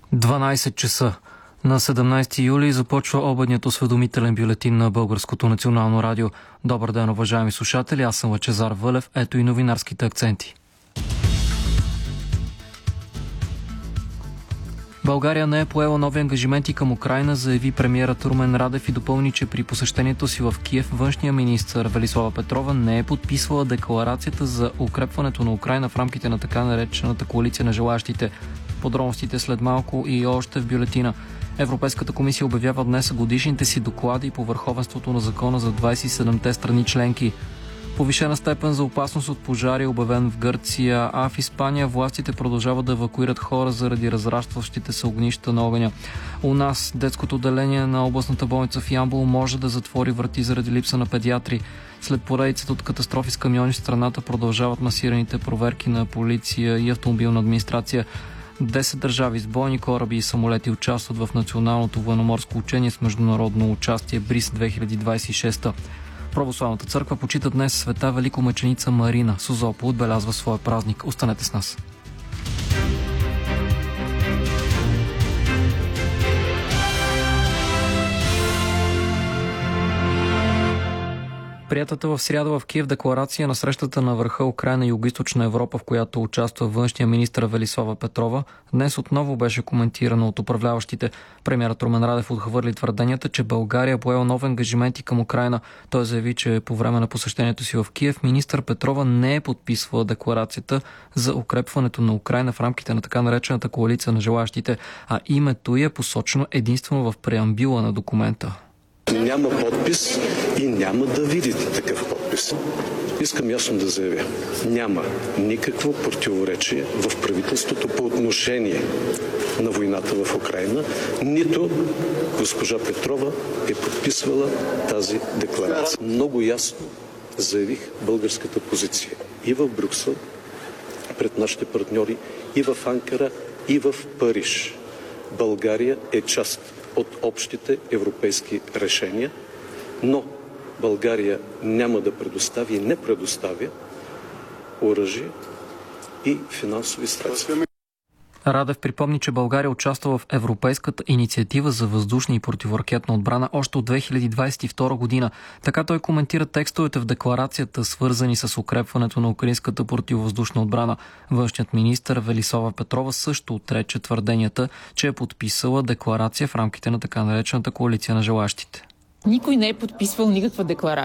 12 часа. На 17 юли започва обедният осведомителен бюлетин на Българското национално радио. Добър ден, уважаеми слушатели, аз съм Лъчезар Вълев. Ето и новинарските акценти. България не е поела нови ангажименти към Украйна, заяви премиерът Румен Радев и допълни, че при посещението си в Киев външния министър Велислава Петрова не е подписвала декларацията за укрепването на Украйна в рамките на така наречената коалиция на желаящите. Подробностите след малко и още в бюлетина. Европейската комисия обявява днес годишните си доклади по върховенството на закона за 27-те страни членки. Повишена степен за опасност от пожари е обявен в Гърция, а в Испания властите продължават да евакуират хора заради разрастващите се огнища на огъня. У нас детското отделение на областната болница в Ямбол може да затвори врати заради липса на педиатри. След поредицата от катастрофи с камиони в страната продължават масираните проверки на полиция и автомобилна администрация. 10 държави с бойни кораби и самолети участват в националното военноморско учение с международно участие БРИЗ 2026. Православната църква почита днес света великомъченица Марина. Созопол отбелязва своя празник. Останете с нас. Приятата в сряда в Киев декларация на срещата на върха Украйна и Югоизточна Европа, в която участва външния министър Велислава Петрова, днес отново беше коментирана от управляващите. Премиерът Румен Радев отхвърли твърденията, че България е поела нови ангажименти към Украйна. Той заяви, че по време на посещението си в Киев министър Петрова не е подписвала декларацията за укрепването на Украйна в рамките на така наречената коалиция на желаящите, а името й е посочено единствено в преамбюла на документа. Няма подпис и няма да видите такъв подпис. Искам ясно да заявя. Няма никакво противоречие в правителството по отношение на войната в Украйна. Нито госпожа Петрова е подписвала тази декларация. Много ясно заявих българската позиция и в Брюксел, пред нашите партньори, и в Анкара, и в Париж. България е част от общите европейски решения, но България няма да предостави и не предоставя оръжие и финансови средства. Радев припомни, че България участва в Европейската инициатива за въздушна и противоракетна отбрана още от 2022 година. Така той коментира текстовете в декларацията, свързани с укрепването на украинската противовъздушна отбрана. Външният министър Велислава Петрова също отрече твърденията, че е подписала декларация в рамките на така наречената коалиция на желаящите. Никой не е подписвал никаква декларация.